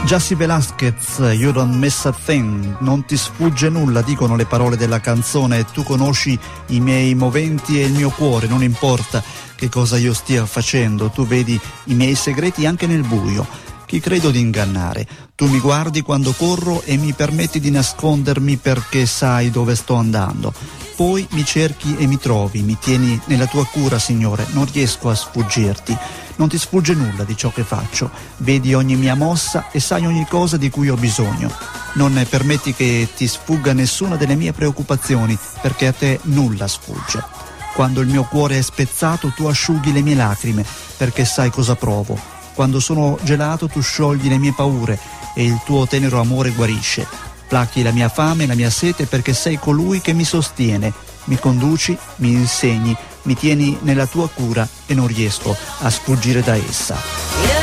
Jassi Velasquez, You Don't Miss a Thing, non ti sfugge nulla, dicono le parole della canzone. Tu conosci i miei moventi e il mio cuore, non importa che cosa io stia facendo, tu vedi i miei segreti anche nel buio. Chi credo di ingannare? Tu mi guardi quando corro e mi permetti di nascondermi perché sai dove sto andando. Poi mi cerchi e mi trovi, mi tieni nella tua cura, Signore, non riesco a sfuggirti. Non ti sfugge nulla di ciò che faccio, vedi ogni mia mossa e sai ogni cosa di cui ho bisogno. Non permetti che ti sfugga nessuna delle mie preoccupazioni, perché a te nulla sfugge. Quando il mio cuore è spezzato, tu asciughi le mie lacrime, perché sai cosa provo. Quando sono gelato, tu sciogli le mie paure e il tuo tenero amore guarisce. Plachi la mia fame e la mia sete, perché sei colui che mi sostiene. Mi conduci, mi insegni, mi tieni nella tua cura e non riesco a sfuggire da essa.